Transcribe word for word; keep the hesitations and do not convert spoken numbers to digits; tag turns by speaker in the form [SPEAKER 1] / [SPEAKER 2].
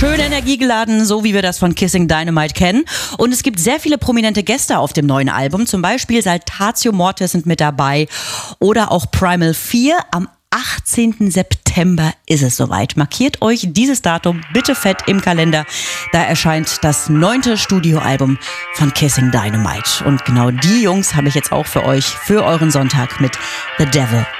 [SPEAKER 1] schön energiegeladen, so wie wir das von Kissing Dynamite kennen. Und es gibt sehr viele prominente Gäste auf dem neuen Album. Zum Beispiel Saltatio Mortis sind mit dabei oder auch Primal vier. Am achtzehnten September ist es soweit. Markiert euch dieses Datum bitte fett im Kalender. Da erscheint das neunte Studioalbum von Kissing Dynamite. Und genau die Jungs habe ich jetzt auch für euch, für euren Sonntag mit The Devil